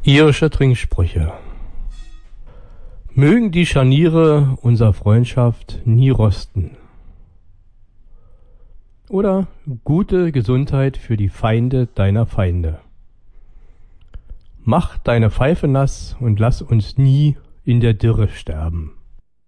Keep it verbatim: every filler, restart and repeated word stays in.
Irische Trinksprüche. Mögen die Scharniere unserer Freundschaft nie rosten. Oder gute Gesundheit für die Feinde deiner Feinde. Mach deine Pfeife nass und lass uns nie in der Dürre sterben.